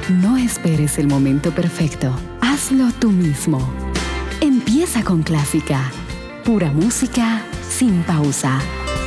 No esperes el momento perfecto. Hazlo tú mismo. Empieza con Clásica. Pura música sin pausa.